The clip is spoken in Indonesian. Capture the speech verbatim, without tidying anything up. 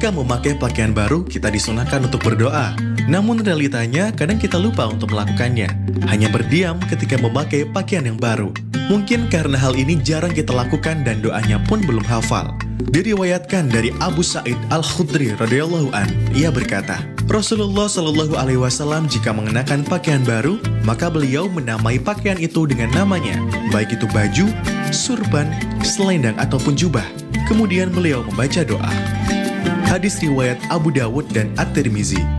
Ketika memakai pakaian baru, kita disunahkan untuk berdoa. Namun realitanya, kadang kita lupa untuk melakukannya. Hanya berdiam ketika memakai pakaian yang baru. Mungkin karena hal ini jarang kita lakukan dan doanya pun belum hafal. Diriwayatkan dari Abu Sa'id Al-Khudri radhiyallahu an, ia berkata, Rasulullah Shallallahu Alaihi Wasallam jika mengenakan pakaian baru, maka beliau menamai pakaian itu dengan namanya, baik itu baju, surban, selendang ataupun jubah. Kemudian beliau membaca doa. Hadis riwayat Abu Dawud dan At-Tirmizi.